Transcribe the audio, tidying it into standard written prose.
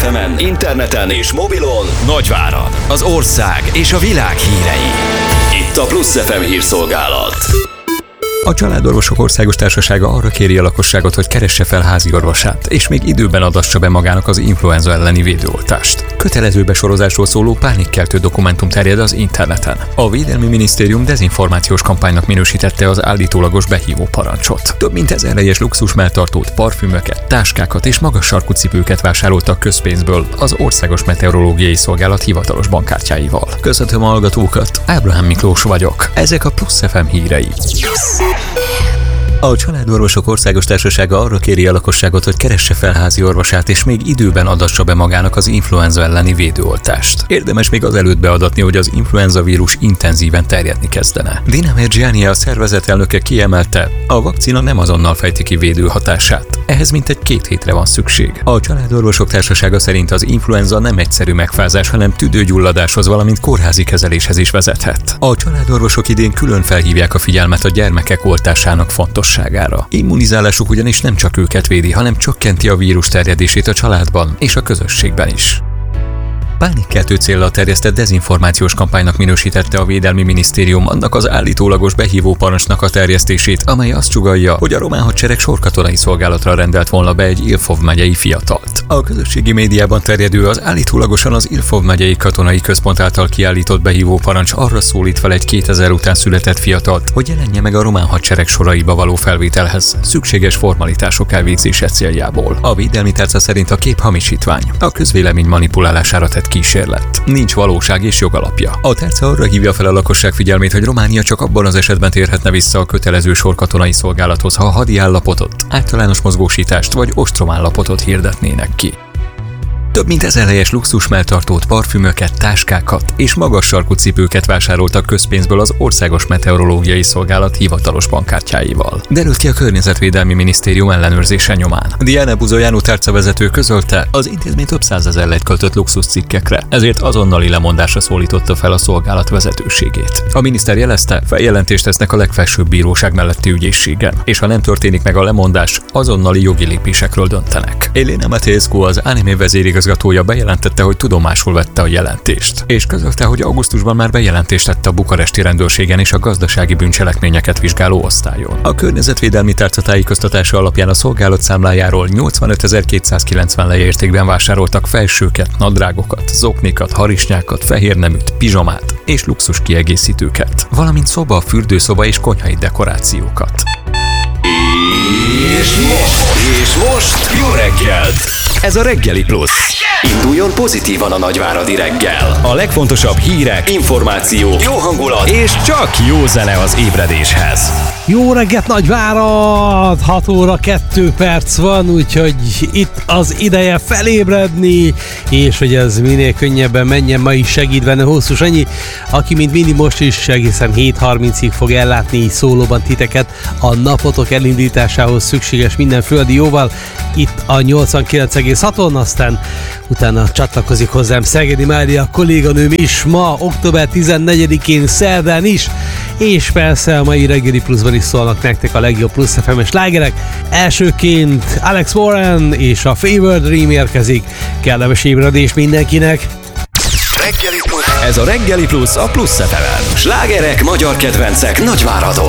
FM-en, interneten és mobilon Nagyvárad, az ország és a világ hírei. Itt a Plusz FM hírszolgálat. A Családorvosok Országos Társasága arra kéri a lakosságot, hogy keresse fel házi orvosát, és még időben adassa be magának az influenza elleni védőoltást. Kötelező besorozásról szóló pánikkeltő dokumentum terjed az interneten. A Védelmi Minisztérium dezinformációs kampánynak minősítette az állítólagos behívó parancsot. Több mint 1000 helyes luxusmelltartót, parfümöket, táskákat és magas sarkú cipőket vásároltak közpénzből az Országos Meteorológiai Szolgálat hivatalos bankkártyáival. Köszöntöm a hallgatókat, Ábrahám Miklós vagyok. Ezek a Plusz FM hírei. A Családorvosok Országos Társasága arra kéri a lakosságot, hogy keresse fel házi orvosát, és még időben adassa be magának az influenza elleni védőoltást. Érdemes még azelőtt beadatni, hogy az influenza vírus intenzíven terjedni kezdene. Dina Mergiani, a szervezet elnöke kiemelte, a vakcina nem azonnal fejti ki védő hatását. Ehhez mintegy 2 hétre van szükség. A Családorvosok Társasága szerint az influenza nem egyszerű megfázás, hanem tüdőgyulladáshoz, valamint kórházi kezeléshez is vezethet. A családorvosok idén külön felhívják a figyelmet a gyermekek oltásának fontosságára. Immunizálásuk ugyanis nem csak őket védi, hanem csökkenti a vírus terjedését a családban és a közösségben is. Pánikkeltő céllal terjesztett dezinformációs kampánynak minősítette a Védelmi Minisztérium annak az állítólagos behívó parancsnak a terjesztését, amely azt sugallja, hogy a román hadsereg sorkatonai szolgálatra rendelt volna be egy Ilfov megyei fiatalt. A közösségi médiában terjedő, az állítólagosan az Ilfov megyei katonai központ által kiállított behívó parancs arra szólít fel egy 2000 után született fiatalt, hogy jelenje meg a román hadsereg soraiba való felvételhez szükséges formalitások elvégzése céljából. A védelmi tárca szerint a kép hamisítvány, a közvélemény manipulálására tett kísérlet. Nincs valóság és jogalapja. A tárca arra hívja fel a lakosság figyelmét, hogy Románia csak abban az esetben térhetne vissza a kötelező sorkatonai szolgálathoz, ha hadi állapotot, általános mozgósítást vagy ostromállapotot hirdetnének ki. Több mint 1000 helyes luxusmelltartót, parfümöket, táskákat és magas sarkú cipőket vásároltak közpénzből az Országos Meteorológiai Szolgálat hivatalos bankkártyáival. Derült ki a Környezetvédelmi Minisztérium ellenőrzése nyomán. Diana Buzoyanu tárcavezető közölte, az intézmény több 100 000 lejt költött luxuscikkekre, ezért azonnali lemondásra szólította fel a szolgálat vezetőségét. A miniszter jelezte, feljelentést tesznek a legfelsőbb bíróság melletti ügyészségen, és ha nem történik meg a lemondás, azonnali jogi lépésekről döntenek. Elena Matescu, az Anime vezérigazgatója bejelentette, hogy tudomásul vette a jelentést, és közölte, hogy augusztusban már bejelentést tett a bukaresti rendőrségen és a gazdasági bűncselekményeket vizsgáló osztályon. A környezetvédelmi tárca tájékoztatása alapján a szolgálat számlájáról 85.290 leértékben vásároltak felsőket, nadrágokat, zoknikat, harisnyákat, fehérneműt, pizsamát és luxus kiegészítőket, valamint szoba, fürdőszoba és konyhai dekorációkat. És most jó reggelt! Ez a Reggeli Plusz. Induljon pozitívan a nagyváradi reggel. A legfontosabb hírek, információk, jó hangulat és csak jó zene az ébredéshez. Jó reggelt, Nagyvárad! 6 óra 2 perc van, úgyhogy itt az ideje felébredni, és hogy ez minél könnyebben menjen, ma is segít benne Hosszú Sanyi, aki mint mindig most is egészen 7:30-ig fog ellátni szólóban titeket a napotok elindításához szükséges minden földi jóval, itt a 89,6-on, aztán utána csatlakozik hozzám Szegedi Mária kolléganőm is ma, október 14-én szerdán is, és persze a mai Reggeli Pluszban is szólnak nektek a legjobb Plusz FM-es slágerek. Elsőként Alex Warren és a Fever Dream érkezik. Kellemes ébredés mindenkinek! Ez a Reggeli Plusz a Plusz FM-en. Slágerek, magyar kedvencek Nagyváradon.